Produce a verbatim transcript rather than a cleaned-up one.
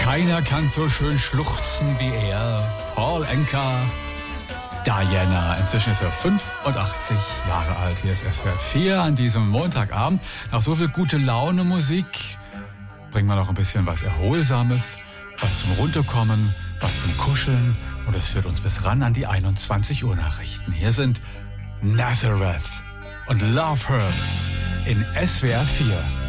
Keiner kann so schön schluchzen wie er. Paul Anka, Diana. Inzwischen ist er fünfundachtzig Jahre alt. Hier ist S W R vier an diesem Montagabend. Nach so viel gute Laune Musik bringen wir noch ein bisschen was Erholsames, was zum Runterkommen, was zum Kuscheln. Und es führt uns bis ran an die einundzwanzig Uhr Nachrichten. Hier sind Nazareth und Love Hurts in S W R vier.